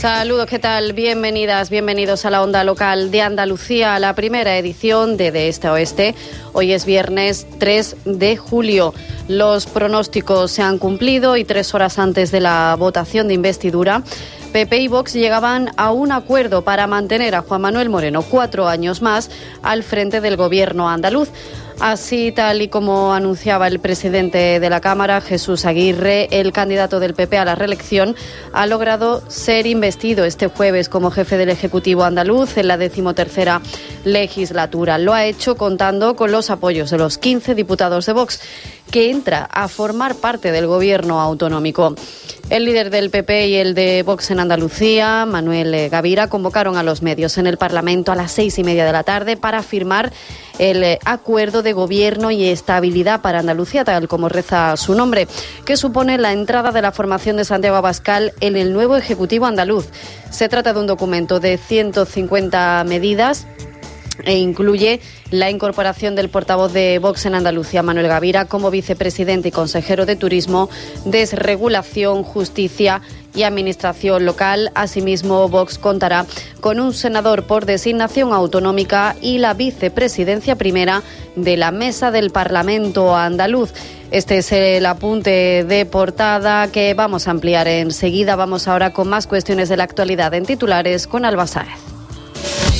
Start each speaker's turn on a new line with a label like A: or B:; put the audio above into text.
A: Saludos, ¿qué tal? Bienvenidas, bienvenidos a la Onda Local de Andalucía, a la primera edición de Este a Oeste. Hoy es viernes 3 de julio. Los pronósticos se han cumplido y 3 horas antes de la votación de investidura, PP y Vox llegaban a un acuerdo para mantener a Juan Manuel Moreno 4 años más al frente del gobierno andaluz. Así, tal y como anunciaba el presidente de la Cámara, Jesús Aguirre, el candidato del PP a la reelección, ha logrado ser investido este jueves como jefe del Ejecutivo andaluz en la 13ª legislatura. Lo ha hecho contando con los apoyos de los 15 diputados de Vox, que entra a formar parte del gobierno autonómico. El líder del PP y el de Vox en Andalucía, Manuel Gavira, convocaron a los medios en el Parlamento a las 6:30 de la tarde para firmar el acuerdo de gobierno y estabilidad para Andalucía, tal como reza su nombre, que supone la entrada de la formación de Santiago Abascal en el nuevo Ejecutivo andaluz. Se trata de un documento de 150 medidas e incluye la incorporación del portavoz de Vox en Andalucía, Manuel Gavira, como vicepresidente y consejero de Turismo, Desregulación, Justicia y Administración Local. Asimismo, Vox contará con un senador por designación autonómica y la vicepresidencia primera de la Mesa del Parlamento andaluz. Este es el apunte de portada que vamos a ampliar enseguida. Vamos ahora con más cuestiones de la actualidad en titulares con Alba Sáez.